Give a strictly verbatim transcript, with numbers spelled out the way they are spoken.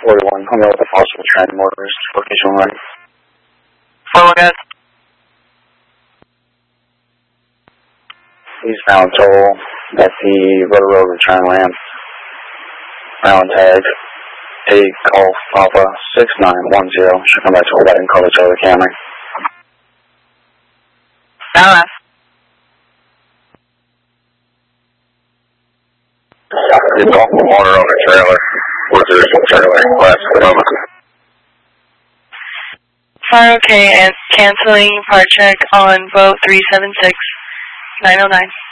forty-one, coming out with the possible trend mortars, location one. forty-one guys. Eastbound toll at the Rotor Road return ramp. Round tag. eight Golf Alpha six nine one zero. Should come back to a white and color Charlie Camry. Dallas. It's off the water on the trailer. What's the original trailer? Last moment. Fire okay, and canceling part check on boat three seven six nine oh nine.